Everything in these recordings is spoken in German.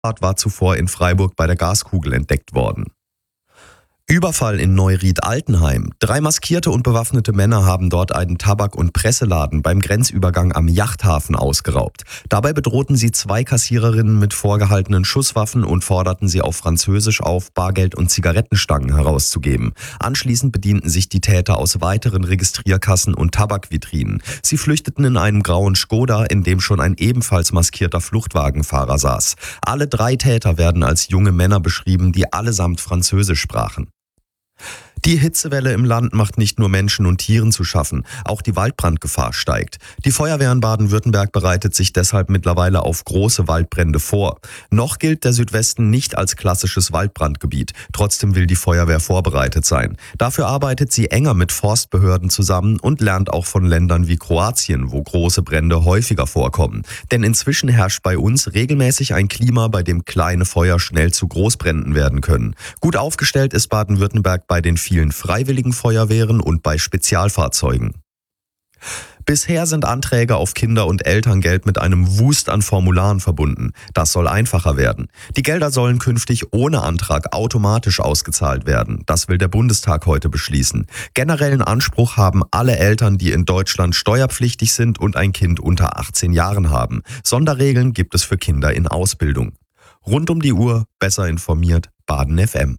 war zuvor in Freiburg bei der Gaskugel entdeckt worden. Überfall in Neuried-Altenheim. 3 maskierte und bewaffnete Männer haben dort einen Tabak- und Presseladen beim Grenzübergang am Yachthafen ausgeraubt. Dabei bedrohten sie 2 Kassiererinnen mit vorgehaltenen Schusswaffen und forderten sie auf Französisch auf, Bargeld und Zigarettenstangen herauszugeben. Anschließend bedienten sich die Täter aus weiteren Registrierkassen und Tabakvitrinen. Sie flüchteten in einem grauen Skoda, in dem schon ein ebenfalls maskierter Fluchtwagenfahrer saß. Alle 3 Täter werden als junge Männer beschrieben, die allesamt Französisch sprachen. Die Hitzewelle im Land macht nicht nur Menschen und Tieren zu schaffen, auch die Waldbrandgefahr steigt. Die Feuerwehr in Baden-Württemberg bereitet sich deshalb mittlerweile auf große Waldbrände vor. Noch gilt der Südwesten nicht als klassisches Waldbrandgebiet. Trotzdem will die Feuerwehr vorbereitet sein. Dafür arbeitet sie enger mit Forstbehörden zusammen und lernt auch von Ländern wie Kroatien, wo große Brände häufiger vorkommen. Denn inzwischen herrscht bei uns regelmäßig ein Klima, bei dem kleine Feuer schnell zu Großbränden werden können. Gut aufgestellt ist Baden-Württemberg bei den vielen freiwilligen Feuerwehren und bei Spezialfahrzeugen. Bisher sind Anträge auf Kinder- und Elterngeld mit einem Wust an Formularen verbunden. Das soll einfacher werden. Die Gelder sollen künftig ohne Antrag automatisch ausgezahlt werden. Das will der Bundestag heute beschließen. Generellen Anspruch haben alle Eltern, die in Deutschland steuerpflichtig sind und ein Kind unter 18 Jahren haben. Sonderregeln gibt es für Kinder in Ausbildung. Rund um die Uhr, besser informiert, Baden FM.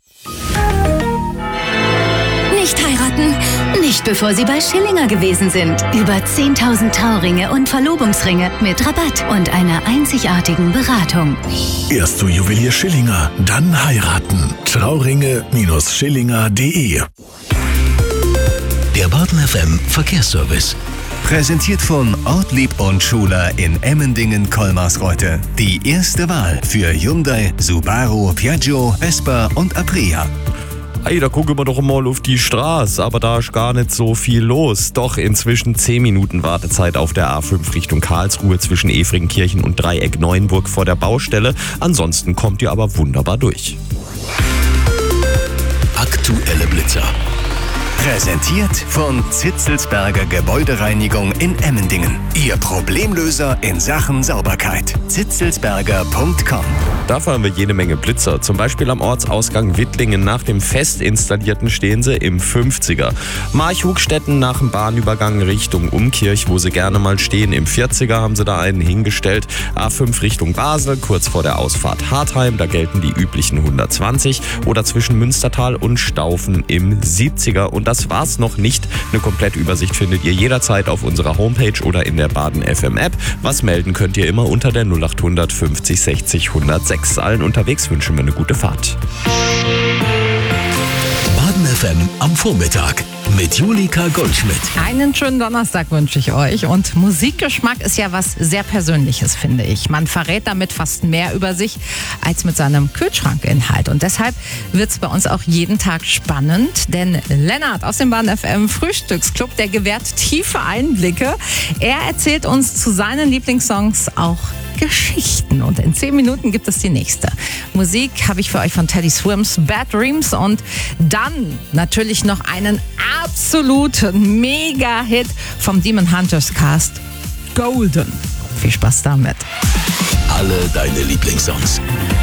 Nicht heiraten, nicht bevor Sie bei Schillinger gewesen sind. Über 10.000 Trauringe und Verlobungsringe mit Rabatt und einer einzigartigen Beratung. Erst zu Juwelier Schillinger, dann heiraten. Trauringe-Schillinger.de. Der Baden FM Verkehrsservice. Präsentiert von Ortlieb und Schuler in Emmendingen-Kolmarsreuth. Die erste Wahl für Hyundai, Subaru, Piaggio, Vespa und Aprilia. Hey, da gucken wir doch mal auf die Straße, aber da ist gar nicht so viel los. Doch inzwischen 10 Minuten Wartezeit auf der A5 Richtung Karlsruhe zwischen Efringenkirchen und Dreieck Neuenburg vor der Baustelle. Ansonsten kommt ihr aber wunderbar durch. Aktuelle Blitzer. Präsentiert von Zitzelsberger Gebäudereinigung in Emmendingen. Ihr Problemlöser in Sachen Sauberkeit. zitzelsberger.com. Da fahren wir jede Menge Blitzer. Zum Beispiel am Ortsausgang Wittlingen. Nach dem fest installierten stehen sie im 50er. Marchhugstetten nach dem Bahnübergang Richtung Umkirch, wo sie gerne mal stehen. Im 40er haben sie da einen hingestellt. A5 Richtung Basel, kurz vor der Ausfahrt Hartheim. Da gelten die üblichen 120. Oder zwischen Münstertal und Staufen im 70er. Und das war's noch nicht. Eine komplette Übersicht findet ihr jederzeit auf unserer Homepage oder in der Baden FM App. Was melden könnt ihr immer unter der 0800 50 60 106. Allen unterwegs wünschen wir eine gute Fahrt. Baden FM am Vormittag mit Julika Goldschmidt. Einen schönen Donnerstag wünsche ich euch. Und Musikgeschmack ist ja was sehr Persönliches, finde ich. Man verrät damit fast mehr über sich als mit seinem Kühlschrankinhalt. Und deshalb wird es bei uns auch jeden Tag spannend. Denn Lennart aus dem Baden FM Frühstücksclub, der gewährt tiefe Einblicke. Er erzählt uns zu seinen Lieblingssongs auch Geschichten. Und in 10 Minuten gibt es die nächste. Musik habe ich für euch von Teddy Swims Bad Dreams und dann natürlich noch einen absoluten Mega-Hit vom Demon Hunters Cast, Golden. Viel Spaß damit. Alle deine Lieblingssongs.